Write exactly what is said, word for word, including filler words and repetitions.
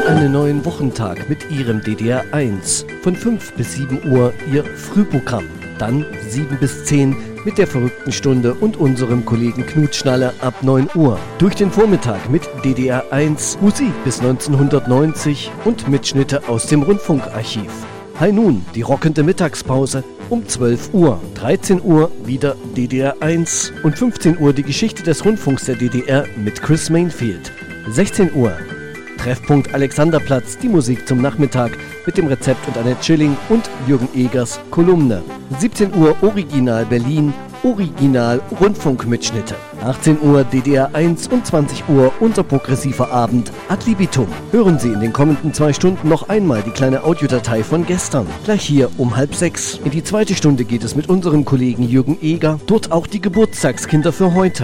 einen neuen Wochentag mit Ihrem D D R eins. Von fünf bis sieben Uhr Ihr Frühprogramm. Dann sieben bis zehn mit der verrückten Stunde und unserem Kollegen Knut Schnaller ab neun Uhr. Durch den Vormittag mit D D R eins Musik bis neunzehnhundertneunzig und Mitschnitte aus dem Rundfunkarchiv. Hi nun, die rockende Mittagspause um zwölf Uhr. dreizehn Uhr wieder D D R eins und fünfzehn Uhr die Geschichte des Rundfunks der D D R mit Chris Mainfield. sechzehn Uhr Treffpunkt Alexanderplatz, die Musik zum Nachmittag mit dem Rezept und Annette Schilling und Jürgen Egers Kolumne. siebzehn Uhr Original Berlin, Original Rundfunkmitschnitte. achtzehn Uhr D D R eins und zwanzig Uhr unser progressiver Abend Ad libitum. Hören Sie in den kommenden zwei Stunden noch einmal die kleine Audiodatei von gestern. Gleich hier um halb sechs. In die zweite Stunde geht es mit unserem Kollegen Jürgen Eger. Dort auch die Geburtstagskinder für heute.